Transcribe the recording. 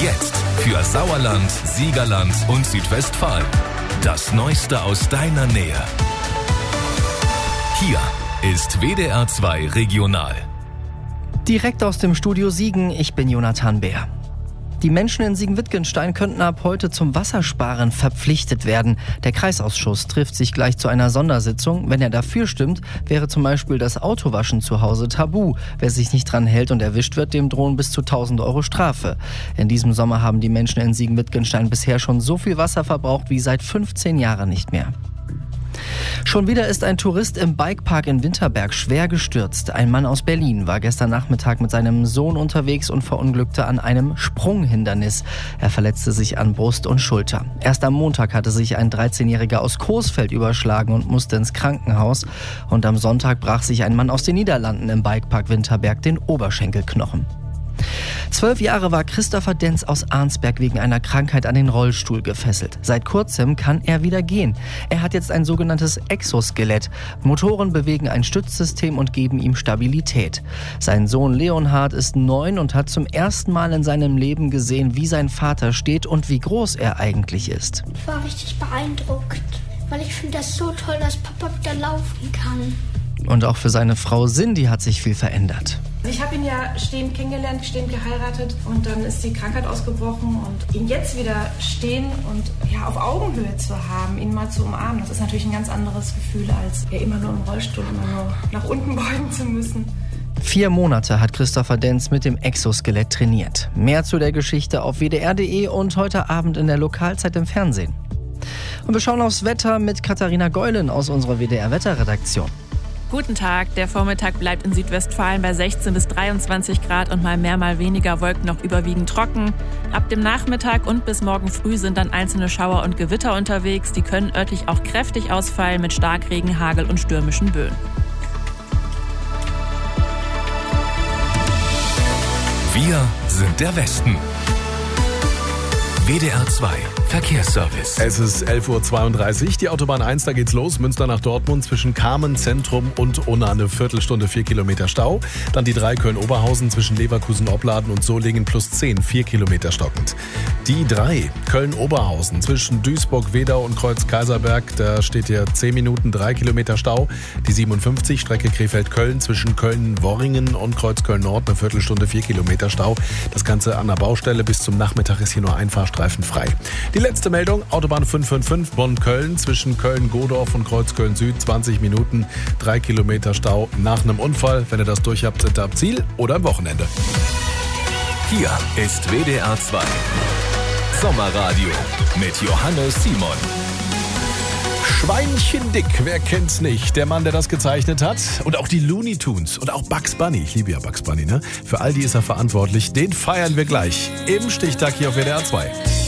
Jetzt für Sauerland, Siegerland und Südwestfalen. Das Neueste aus deiner Nähe. Hier ist WDR 2 Regional. Direkt aus dem Studio Siegen, ich bin Jonathan Bär. Die Menschen in Siegen-Wittgenstein könnten ab heute zum Wassersparen verpflichtet werden. Der Kreisausschuss trifft sich gleich zu einer Sondersitzung. Wenn er dafür stimmt, wäre zum Beispiel das Autowaschen zu Hause tabu. Wer sich nicht dran hält und erwischt wird, dem drohen bis zu 1.000 € Strafe. In diesem Sommer haben die Menschen in Siegen-Wittgenstein bisher schon so viel Wasser verbraucht wie seit 15 Jahren nicht mehr. Schon wieder ist ein Tourist im Bikepark in Winterberg schwer gestürzt. Ein Mann aus Berlin war gestern Nachmittag mit seinem Sohn unterwegs und verunglückte an einem Sprunghindernis. Er verletzte sich an Brust und Schulter. Erst am Montag hatte sich ein 13-Jähriger aus Coesfeld überschlagen und musste ins Krankenhaus. Und am Sonntag brach sich ein Mann aus den Niederlanden im Bikepark Winterberg den Oberschenkelknochen. 12 Jahre war Christopher Denz aus Arnsberg wegen einer Krankheit an den Rollstuhl gefesselt. Seit kurzem kann er wieder gehen. Er hat jetzt ein sogenanntes Exoskelett. Motoren bewegen ein Stützsystem und geben ihm Stabilität. Sein Sohn Leonhard ist 9 und hat zum ersten Mal in seinem Leben gesehen, wie sein Vater steht und wie groß er eigentlich ist. Ich war richtig beeindruckt, weil ich finde das so toll, dass Papa wieder laufen kann. Und auch für seine Frau Cindy hat sich viel verändert. Ich habe ihn ja stehend kennengelernt, stehend geheiratet und dann ist die Krankheit ausgebrochen und ihn jetzt wieder stehen und ja, auf Augenhöhe zu haben, ihn mal zu umarmen, das ist natürlich ein ganz anderes Gefühl, als immer nur im Rollstuhl, immer nur nach unten beugen zu müssen. 4 Monate hat Christopher Denz mit dem Exoskelett trainiert. Mehr zu der Geschichte auf wdr.de und heute Abend in der Lokalzeit im Fernsehen. Und wir schauen aufs Wetter mit Katharina Geulen aus unserer WDR-Wetterredaktion. Guten Tag, der Vormittag bleibt in Südwestfalen bei 16 bis 23 Grad und mal mehr, mal weniger Wolken noch überwiegend trocken. Ab dem Nachmittag und bis morgen früh sind dann einzelne Schauer und Gewitter unterwegs. Die können örtlich auch kräftig ausfallen mit Starkregen, Hagel und stürmischen Böen. Wir sind der Westen. WDR 2 Verkehrsservice. Es ist 11.32 Uhr, die Autobahn 1, da geht's los. Münster nach Dortmund zwischen Kamen, Zentrum und Unna eine Viertelstunde, 4 Kilometer Stau. Dann die 3 Köln-Oberhausen zwischen Leverkusen, Opladen und Solingen plus 10, 4 Kilometer stockend. Die 3 Köln-Oberhausen zwischen Duisburg, Wedau und Kreuz-Kaiserberg, da steht ja 10 Minuten, 3 Kilometer Stau. Die 57 Strecke Krefeld-Köln zwischen Köln-Worringen und Kreuz-Köln-Nord eine Viertelstunde, 4 Kilometer Stau. Das Ganze an der Baustelle. Bis zum Nachmittag ist hier nur ein Fahrstreifen frei. Die letzte Meldung, Autobahn 555 Bonn-Köln zwischen Köln-Godorf und Kreuz-Köln-Süd, 20 Minuten, 3 Kilometer Stau nach einem Unfall. Wenn ihr das durch habt, seid ihr ab Ziel oder am Wochenende. Hier ist WDR 2 Sommerradio mit Johannes Simon. Schweinchen dick, wer kennt's nicht? Der Mann, der das gezeichnet hat. Und auch die Looney Tunes und auch Bugs Bunny. Ich liebe ja Bugs Bunny, ne? Für all die ist er verantwortlich. Den feiern wir gleich im Stichtag hier auf WDR 2.